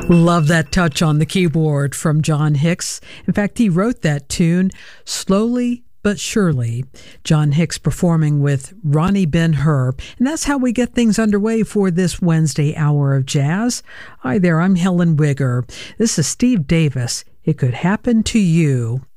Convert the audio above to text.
Love that touch on the keyboard from John Hicks. In fact, he wrote that tune slowly but surely. John Hicks performing with Ronnie Ben-Hur. And that's how we get things underway for this Wednesday hour of jazz. Hi there, I'm Helen Wigger. This is Steve Davis. It Could Happen to You.